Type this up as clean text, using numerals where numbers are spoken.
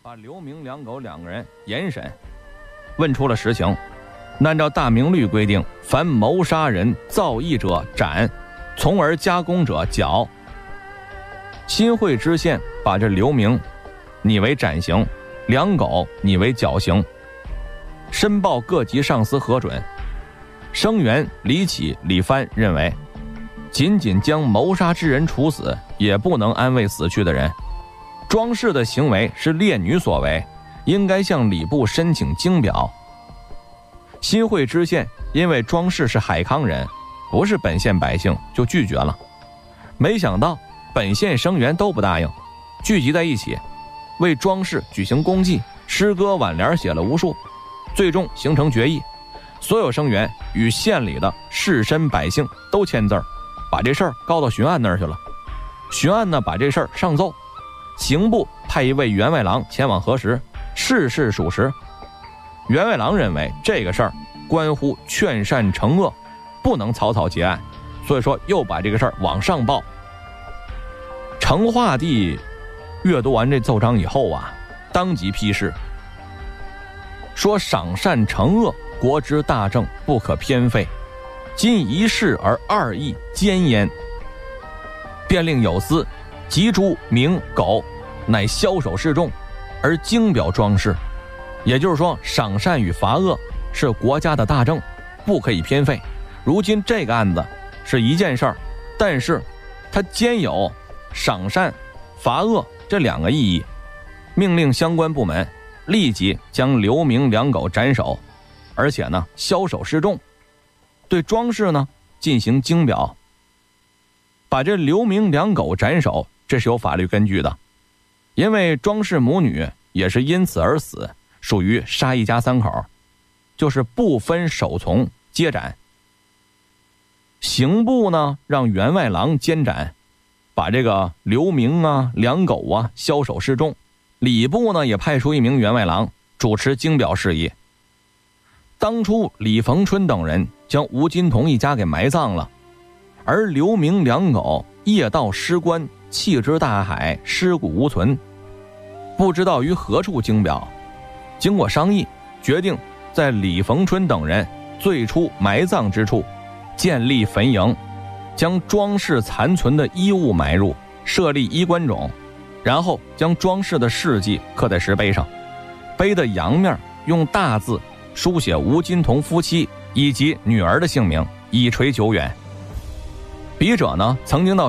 把刘明、梁狗两个人严审，问出了实情。按照大明律规定，凡谋杀人、造诣者斩，从而加工者绞。新会知县把这刘明拟为斩刑，梁狗拟为绞刑，申报各级上司核准。声援李启、李藩认为，仅仅将谋杀之人处死，也不能安慰死去的人。庄氏的行为是烈女所为，应该向礼部申请经表。新会知县因为庄氏是海康人，不是本县百姓，就拒绝了。没想到本县声援都不答应，聚集在一起，为庄氏举行公祭，诗歌挽联写了无数，最终形成决议。所有声援与县里的士绅百姓都签字，把这事儿告到巡按那儿去了。巡按呢，把这事儿上奏，刑部派一位员外郎前往核实，事事属实。员外郎认为这个事儿关乎劝善惩恶，不能草草结案，所以说又把这个事儿往上报。成化帝阅读完这奏章以后啊，当即批示说：赏善惩恶，国之大政，不可偏废。今一事而二义兼焉，便令有司及诸明狗，乃枭首示众，而经表庄氏。也就是说，赏善与罚恶是国家的大政，不可以偏废。如今这个案子是一件事儿，但是它兼有赏善罚恶这两个意义，命令相关部门立即将刘明、梁狗斩首，而且呢枭首示众，对庄氏呢进行经表。把这刘明、梁狗斩首，这是有法律根据的，因为庄氏母女也是因此而死，属于杀一家三口，就是不分首从皆斩。刑部呢让员外郎监斩，把这个刘明啊、梁狗啊枭首示众。礼部呢也派出一名员外郎主持经表事宜。当初李逢春等人将吴金童一家给埋葬了，而刘明、梁狗夜盗尸棺，弃之大海，尸骨无存，不知道于何处经表。经过商议，决定在李逢春等人最初埋葬之处建立坟茔，将庄氏残存的衣物埋入，设立衣冠冢，然后将庄氏的事迹刻在石碑上，碑的阳面用大字书写吴金童夫妻以及女儿的姓名，以垂久远。笔者呢曾经到